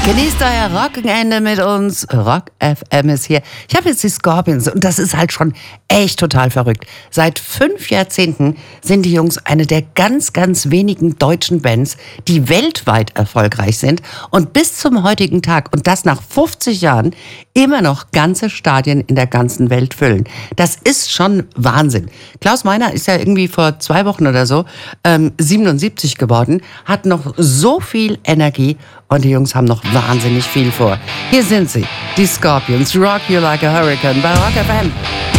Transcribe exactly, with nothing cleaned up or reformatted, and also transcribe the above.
Genießt euer Rockenende mit uns. Rock F M ist hier. Ich habe jetzt die Scorpions und das ist halt schon echt total verrückt. Seit fünf Jahrzehnten sind die Jungs eine der ganz, ganz wenigen deutschen Bands, die weltweit erfolgreich sind und bis zum heutigen Tag, und das nach fünfzig Jahren, immer noch ganze Stadien in der ganzen Welt füllen. Das ist schon Wahnsinn. Klaus Meiner ist ja irgendwie vor zwei Wochen oder so ähm, siebenundsiebzig geworden, hat noch so viel Energie und die Jungs haben noch wahnsinnig viel vor. Hier sind sie, die Scorpions, Rock You Like a Hurricane bei Rock F M.